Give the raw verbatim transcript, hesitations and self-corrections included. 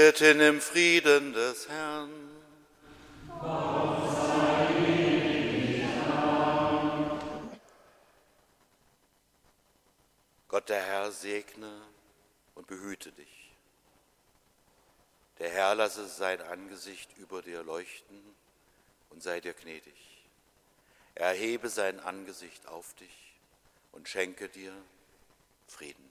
Tretet im Frieden des Herrn. Gott der Herr segne und behüte dich. Der Herr lasse sein Angesicht über dir leuchten und sei dir gnädig. Er erhebe sein Angesicht auf dich und schenke dir Frieden.